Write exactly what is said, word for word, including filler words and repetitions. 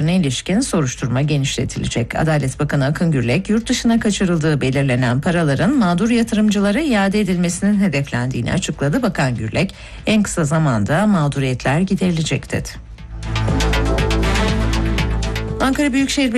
operasyona ilişkin soruşturma genişletilecek. Adalet Bakanı Akın Gürlek, yurt dışına kaçırıldığı belirlenen paraların mağdur yatırımcılara iade edilmesinin hedeflendiğini açıkladı. Bakan Gürlek, en kısa zamanda mağduriyetler giderilecek dedi. Ankara Büyükşehir